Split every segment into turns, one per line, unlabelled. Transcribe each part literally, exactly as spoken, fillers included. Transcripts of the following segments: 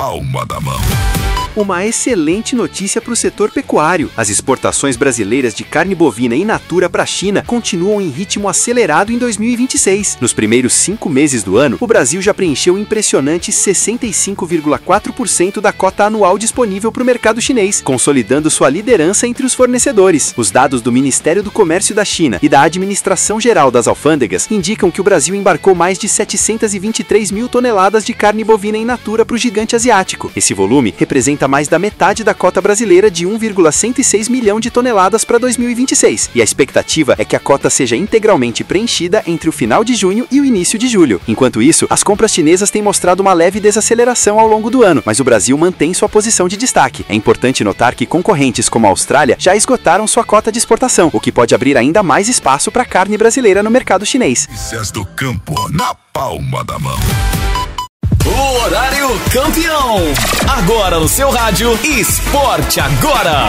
palma da mão.
Uma excelente notícia para o setor pecuário. As exportações brasileiras de carne bovina in natura para a China continuam em ritmo acelerado em dois mil e vinte e seis. Nos primeiros cinco meses do ano, o Brasil já preencheu impressionantes sessenta e cinco vírgula quatro por cento da cota anual disponível para o mercado chinês, consolidando sua liderança entre os fornecedores. Os dados do Ministério do Comércio da China e da Administração Geral das Alfândegas indicam que o Brasil embarcou mais de setecentas e vinte e três mil toneladas de carne bovina in natura para o gigante asiático. Esse volume representa mais da metade da cota brasileira de um vírgula cento e seis milhão de toneladas para dois mil e vinte e seis, e a expectativa é que a cota seja integralmente preenchida entre o final de junho e o início de julho. Enquanto isso, as compras chinesas têm mostrado uma leve desaceleração ao longo do ano, mas o Brasil mantém sua posição de destaque. É importante notar que concorrentes como a Austrália já esgotaram sua cota de exportação, o que pode abrir ainda mais espaço para a carne brasileira no mercado chinês.
Notícias do campo na palma da mão.
O horário campeão. Agora no seu rádio, Esporte Agora.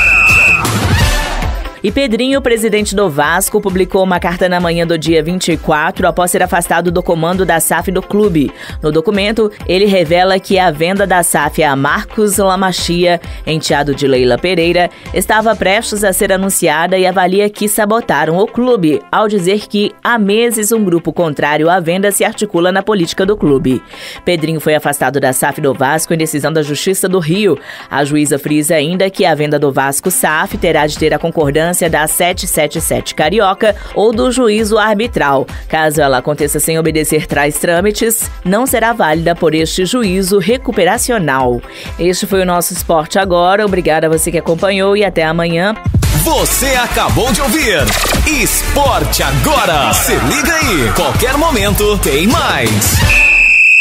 E Pedrinho, presidente do Vasco, publicou uma carta na manhã do dia vinte e quatro após ser afastado do comando da S A F do clube. No documento, ele revela que a venda da S A F a Marcos Lamachia, enteado de Leila Pereira, estava prestes a ser anunciada e avalia que sabotaram o clube, ao dizer que há meses um grupo contrário à venda se articula na política do clube. Pedrinho foi afastado da S A F do Vasco em decisão da Justiça do Rio. A juíza frisa ainda que a venda do Vasco S A F terá de ter a concordância da setecentos e setenta e sete Carioca ou do juízo arbitral. Caso ela aconteça sem obedecer tais trâmites, não será válida por este juízo recuperacional. Este foi o nosso Esporte Agora. Obrigada a você que acompanhou e até amanhã.
Você acabou de ouvir Esporte Agora. Se liga aí, qualquer momento tem mais.